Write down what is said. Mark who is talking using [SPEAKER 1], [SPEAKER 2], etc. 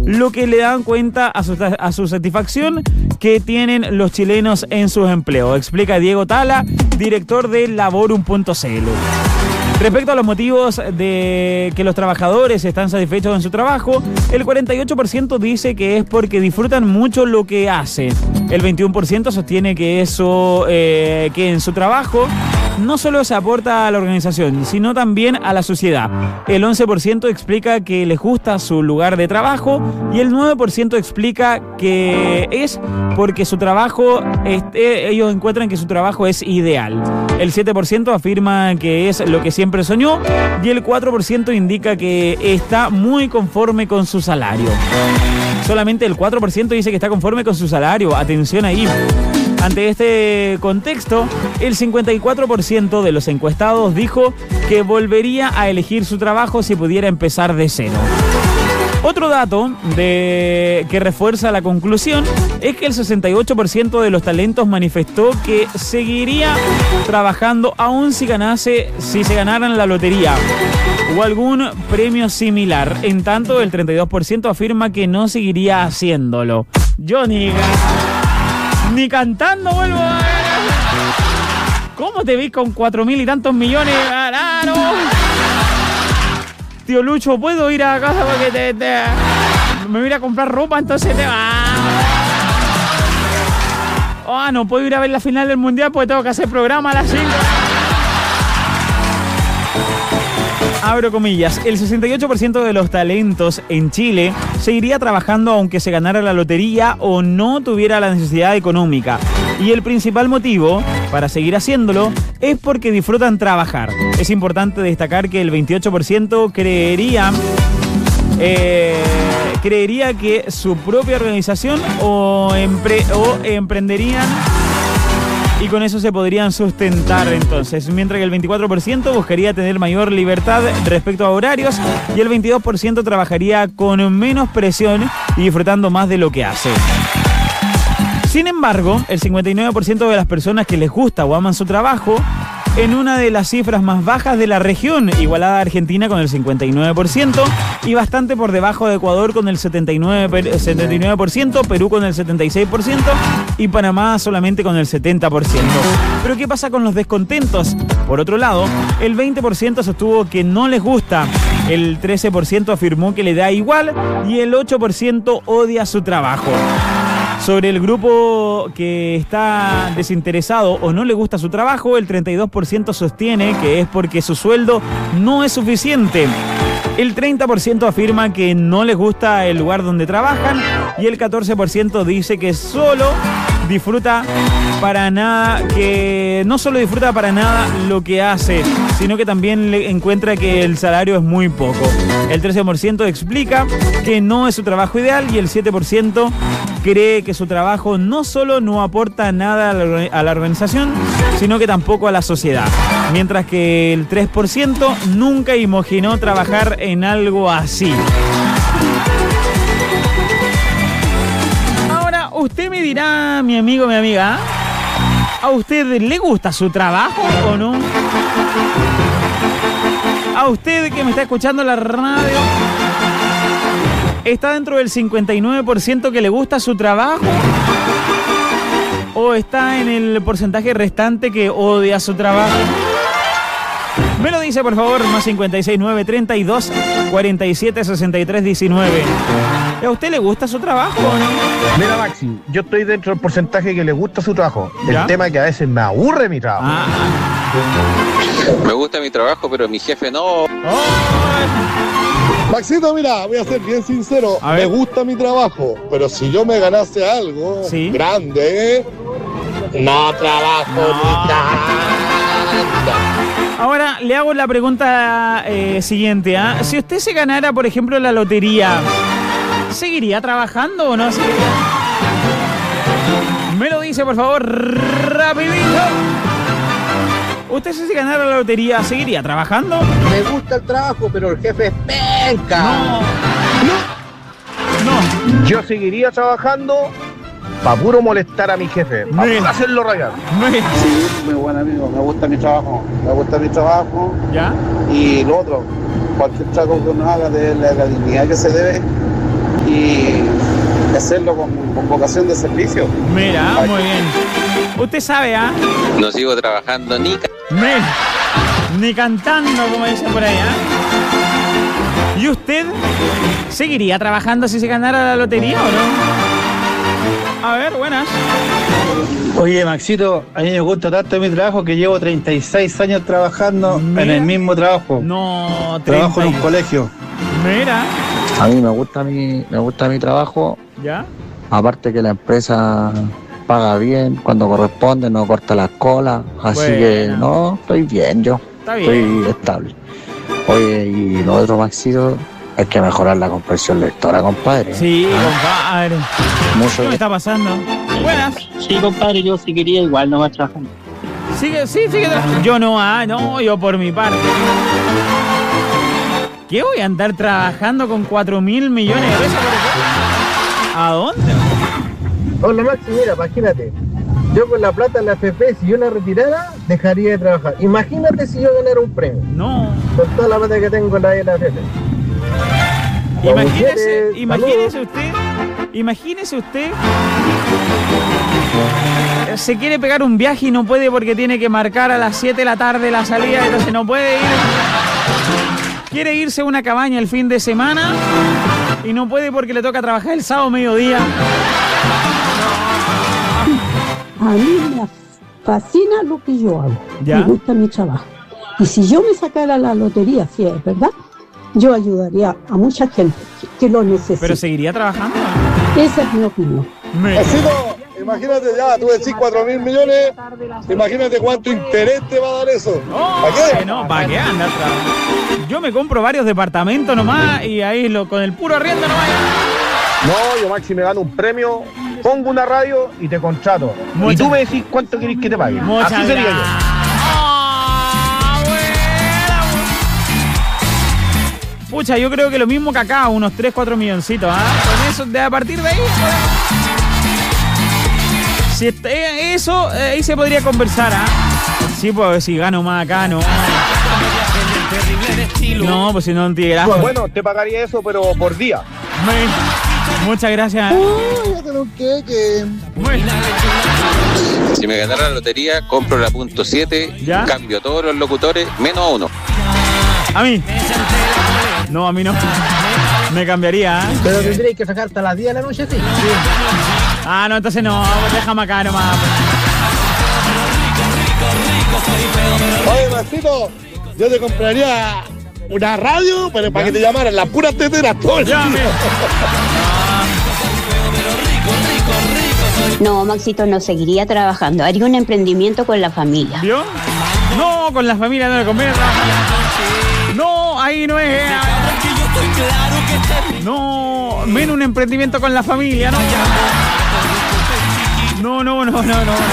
[SPEAKER 1] lo que le dan cuenta a su satisfacción que tienen los chilenos en sus empleos, explica Diego Tala, director de Laborum.cl. Respecto a los motivos de que los trabajadores están satisfechos en su trabajo, el 48% dice que es porque disfrutan mucho lo que hacen. El 21% sostiene que que en su trabajo no solo se aporta a la organización, sino también a la sociedad. El 11% explica que les gusta su lugar de trabajo y el 9% explica que es porque su trabajo, ellos encuentran que su trabajo es ideal. El 7% afirma que es lo que siempre soñó y el 4% indica que está muy conforme con su salario. Solamente el 4% dice que está conforme con su salario. Atención ahí. Ante este contexto, el 54% de los encuestados dijo que volvería a elegir su trabajo si pudiera empezar de cero. Otro dato que refuerza la conclusión es que el 68% de los talentos manifestó que seguiría trabajando aún si se ganaran la lotería o algún premio similar. En tanto, el 32% afirma que no seguiría haciéndolo. Yo ni cantando vuelvo a ver. ¿Cómo te ves con 4.000 y tantos millones? ¡Claro! Tío Lucho, ¿puedo ir a casa porque me voy a ir a comprar ropa? Entonces no puedo ir a ver la final del mundial porque tengo que hacer programa a las 5. Abro comillas, el 68% de los talentos en Chile seguiría trabajando aunque se ganara la lotería o no tuviera la necesidad económica. Y el principal motivo para seguir haciéndolo es porque disfrutan trabajar. Es importante destacar que el 28% creería que su propia organización o emprenderían y con eso se podrían sustentar entonces, mientras que el 24% buscaría tener mayor libertad respecto a horarios y el 22% trabajaría con menos presión y disfrutando más de lo que hace. Sin embargo, el 59% de las personas que les gusta o aman su trabajo, en una de las cifras más bajas de la región, igualada a Argentina con el 59% y bastante por debajo de Ecuador con el 79%, Perú con el 76% y Panamá solamente con el 70%. Pero ¿qué pasa con los descontentos? Por otro lado, el 20% sostuvo que no les gusta, el 13% afirmó que le da igual y el 8% odia su trabajo. Sobre el grupo que está desinteresado o no le gusta su trabajo, el 32% sostiene que es porque su sueldo no es suficiente. El 30% afirma que no les gusta el lugar donde trabajan y el 14% dice que no solo disfruta para nada lo que hace, sino que también le encuentra que el salario es muy poco. El 13% explica que no es su trabajo ideal y el 7% cree que su trabajo no solo no aporta nada a la organización, sino que tampoco a la sociedad. Mientras que el 3% nunca imaginó trabajar en algo así. Ahora, usted me dirá, mi amigo, mi amiga, ¿a usted le gusta su trabajo o no? A usted que me está escuchando en la radio, ¿está dentro del 59% que le gusta su trabajo? ¿O está en el porcentaje restante que odia su trabajo? Me lo dice, por favor, más 569 32 47 63 19. ¿A usted le gusta su trabajo o no?
[SPEAKER 2] Mira, Maxi, yo estoy dentro del porcentaje que le gusta su trabajo.
[SPEAKER 1] ¿Ya?
[SPEAKER 2] El tema es que a veces me aburre mi trabajo.
[SPEAKER 3] Me gusta mi trabajo, pero mi jefe no.
[SPEAKER 4] Maxito, mira, voy a ser bien sincero. Me gusta mi trabajo, pero si yo me ganase algo grande, no trabajo ni nada.
[SPEAKER 1] Ahora le hago la pregunta siguiente. Si usted se ganara, por ejemplo, la lotería, ¿seguiría trabajando o no seguiría? Me lo dice, por favor, rapidito. ¿Usted si se ganara la lotería, seguiría trabajando?
[SPEAKER 2] Me gusta el trabajo, pero el jefe es penca.
[SPEAKER 1] No.
[SPEAKER 2] Yo seguiría trabajando para puro molestar a mi jefe, para hacerlo rayar.
[SPEAKER 4] Sí, muy buen amigo, me gusta mi trabajo.
[SPEAKER 1] ¿Ya?
[SPEAKER 4] Y lo otro, cualquier trabajo que uno haga de la dignidad que se debe y hacerlo con vocación de servicio.
[SPEAKER 1] Mira, muy bien. Usted sabe, ¿ah?
[SPEAKER 3] No sigo trabajando
[SPEAKER 1] ni cantando, como dicen por ahí, ¿ah? ¿Y usted seguiría trabajando si se ganara la lotería o no? A ver, buenas.
[SPEAKER 5] Oye, Maxito, a mí me gusta tanto mi trabajo que llevo 36 años trabajando en el mismo trabajo.
[SPEAKER 1] No,
[SPEAKER 5] trabajo en un colegio.
[SPEAKER 1] Mira.
[SPEAKER 6] A mí me gusta mi trabajo.
[SPEAKER 1] ¿Ya?
[SPEAKER 6] Aparte que la empresa paga bien cuando corresponde, no corta las colas, así que no, estoy bien yo.
[SPEAKER 1] Está bien.
[SPEAKER 6] Estoy estable. Oye, y lo otro, Maxito, hay que mejorar la comprensión lectora, compadre.
[SPEAKER 1] Sí, compadre. ¿Qué me está pasando? Buenas.
[SPEAKER 7] Sí, compadre, yo sí quería igual, no más trabajando.
[SPEAKER 1] Sigue trabajando. Yo no, yo por mi parte. ¿Qué voy a andar trabajando con 4.000 millones de pesos? ¿A dónde?
[SPEAKER 2] Hola Maxi, mira, imagínate. Yo con la plata en la FP, si yo la retirara, dejaría de trabajar. Imagínate si yo ganara un premio.
[SPEAKER 1] No.
[SPEAKER 2] Con toda la plata que tengo en la FP.
[SPEAKER 1] Imagínese usted. Se quiere pegar un viaje y no puede porque tiene que marcar a las 7 de la tarde la salida, entonces no puede ir. Quiere irse a una cabaña el fin de semana y no puede porque le toca trabajar el sábado mediodía.
[SPEAKER 8] A mí me fascina lo que yo hago.
[SPEAKER 1] ¿Ya?
[SPEAKER 8] Me gusta mi trabajo. Y si yo me sacara la lotería, si es verdad, yo ayudaría a mucha gente que lo necesita.
[SPEAKER 1] ¿Pero seguiría trabajando?
[SPEAKER 8] Esa es mi opinión.
[SPEAKER 4] Maxito, imagínate ya, tú decís 4.000 millones, imagínate cuánto interés te va a dar eso.
[SPEAKER 1] ¿Para qué? No, ¿para qué andar trabajando? Yo me compro varios departamentos nomás y ahí con el puro arriendo nomás.
[SPEAKER 2] No, yo Maxi me gano un premio, pongo una radio y te contrato. Y tú me decís cuánto querés que te pague. Así sería yo.
[SPEAKER 1] Pucha, yo creo que lo mismo que acá, unos 3-4 milloncitos, ¿ah? Con eso, a partir de ahí. Si eso, ahí se podría conversar, ¿ah? Sí, pues si gano más acá, no. No, pues si no entiendes.
[SPEAKER 2] Bueno, te pagaría eso, pero por día.
[SPEAKER 1] Muchas gracias.
[SPEAKER 3] Si me ganara la lotería, compro la punto 7,
[SPEAKER 1] ¿ya?
[SPEAKER 3] Cambio todos los locutores, menos uno.
[SPEAKER 1] ¿A mí? No, a mí no. Me cambiaría, ¿eh?
[SPEAKER 2] Pero tendréis que sacarte a las 10 de la noche, sí.
[SPEAKER 1] Ah, no, entonces no, déjame acá nomás.
[SPEAKER 4] Oye, Maxito, yo te compraría una radio para que te llamaran las puras teteras todo el día.
[SPEAKER 9] No, Maxito, no seguiría trabajando. Haría un emprendimiento con la familia.
[SPEAKER 1] ¿Vio? No, con la familia no le conviene trabajar. No, ahí no es. No, menos un emprendimiento con la familia, ¿no? No.